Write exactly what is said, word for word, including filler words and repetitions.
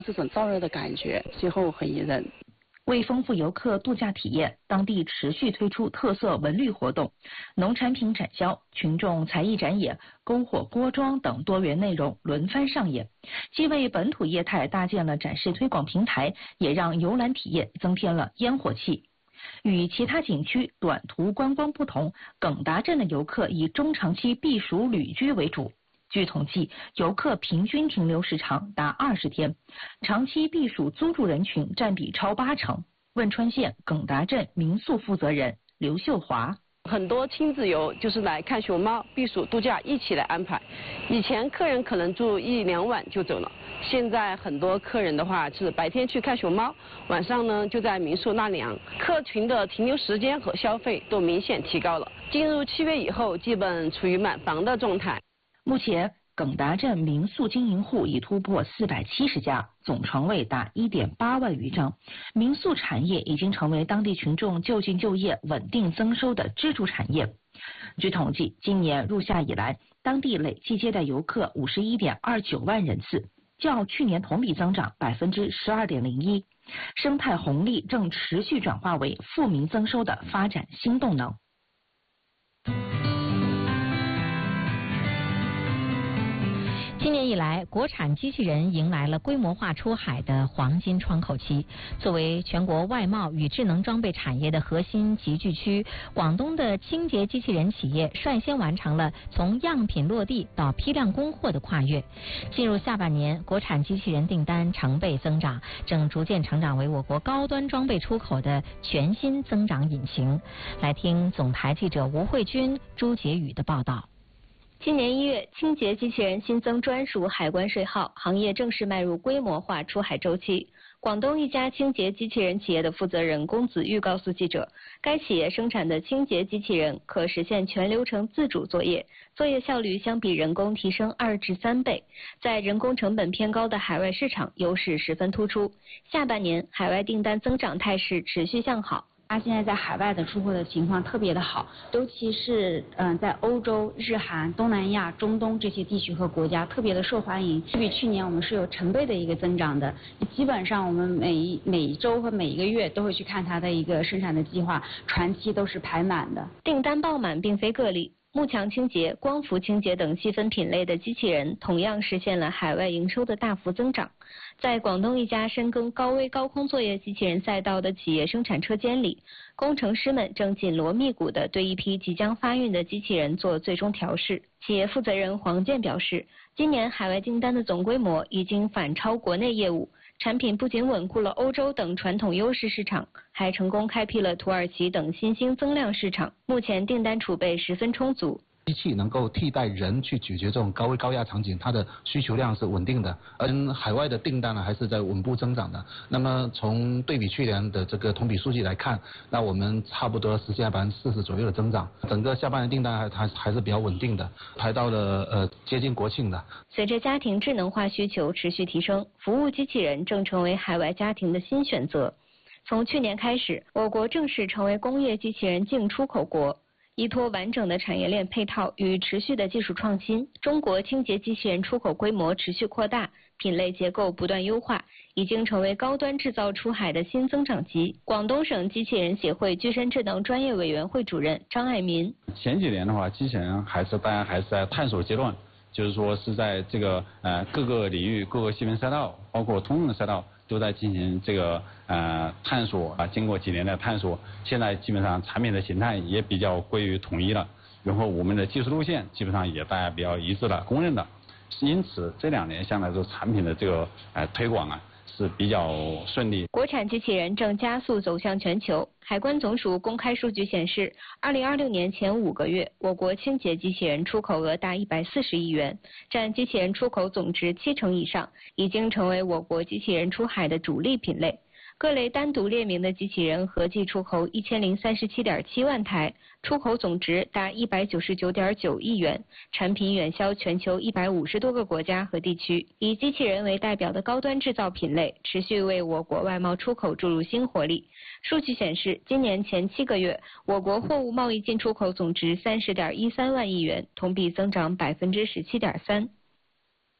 这种燥热的感觉，最后很宜人。 为丰富游客度假体验，当地持续推出特色文旅活动、农产品展销、群众才艺展演、篝火锅庄等多元内容轮番上演，既为本土业态搭建了展示推广平台，也让游览体验增添了烟火气。与其他景区短途观光不同，耿达镇的游客以中长期避暑旅居为主。据统计，游客平均停留时长达二十天，长期避暑租住人群占比超八成。汶川县耿达镇民宿负责人刘秀华。 很多亲子游就是来看熊猫、避暑度假一起来安排。以前客人可能住一两晚就走了，现在很多客人的话是白天去看熊猫，晚上呢就在民宿纳凉，客群的停留时间和消费都明显提高了。进入七月以后，基本处于满房的状态。 目前，耿达镇民宿经营户已突破四百七十家，总床位达一点八万余张。民宿产业已经成为当地群众就近就业、稳定增收的支柱产业。据统计，今年入夏以来，当地累计接待游客五十一点二九万人次，较去年同比增长百分之十二点零一。生态红利正持续转化为富民增收的发展新动能。 今年以来，国产机器人迎来了规模化出海的黄金窗口期。作为全国外贸与智能装备产业的核心集聚区，广东的清洁机器人企业率先完成了从样品落地到批量供货的跨越。进入下半年，国产机器人订单成倍增长，正逐渐成长为我国高端装备出口的全新增长引擎。来听总台记者吴慧君、朱杰宇的报道。 今年一月，清洁机器人新增专属海关税号，行业正式迈入规模化出海周期。广东一家清洁机器人企业的负责人龚子玉告诉记者，该企业生产的清洁机器人可实现全流程自主作业，作业效率相比人工提升二至三倍，在人工成本偏高的海外市场优势十分突出。下半年海外订单增长态势持续向好。 它现在在海外的出货的情况特别的好，尤其是嗯、呃、在欧洲、日韩、东南亚、中东这些地区和国家特别的受欢迎，比去年我们是有成倍的一个增长的。基本上我们每一每一周和每一个月都会去看它的一个生产的计划，船期都是排满的。 订单爆满并非个例。幕墙清洁、光伏清洁等细分品类的机器人同样实现了海外营收的大幅增长。在广东一家深耕高危高空作业机器人赛道的企业生产车间里，工程师们正紧锣密鼓地对一批即将发运的机器人做最终调试。企业负责人黄健表示，今年海外订单的总规模已经反超国内业务，产品不仅稳固了欧洲等传统优势市场，还成功开辟了土耳其等新兴增量市场。目前订单储备十分充足。 机器能够替代人去解决这种高危高压场景，它的需求量是稳定的，而海外的订单呢还是在稳步增长的。那么从对比去年的这个同比数据来看，那我们差不多实现了百分之四十左右的增长，整个下半年订单还还还是比较稳定的，排到了呃接近国庆的。 随着家庭智能化需求持续提升，服务机器人正成为海外家庭的新选择。从去年开始，我国正式成为工业机器人净出口国。依托完整的产业链配套与持续的技术创新，中国清洁机器人出口规模持续扩大，品类结构不断优化，已经成为高端制造出海的新增长极。广东省机器人协会具身智能专业委员会主任张爱民： 前几年的话，机器人还是大家还是在探索阶段，就是说是在这个呃各个领域、各个细分赛道，包括通用的赛道，都在进行这个呃探索啊。经过几年的探索，现在基本上产品的形态也比较归于统一了，然后我们的技术路线基本上也大家比较一致的、公认的。因此这两年相对来说产品的这个呃推广啊是比较顺利。 国产机器人正加速走向全球。海关总署公开数据显示，二零二六年前五个月，我国清洁机器人出口额达一百四十亿元，占机器人出口总值七成以上，已经成为我国机器人出海的主力品类。各类单独列明的机器人合计出口一千零三十七点七万台，出口总值达一百九十九点九亿元，产品远销全球一百五十多个国家和地区。以机器人为代表的高端制造品类，持续为我国外贸出口注入新活力。数据显示，今年前七个月，我国货物贸易进出口总值三十点一三万亿元，同比增长百分之十七点三。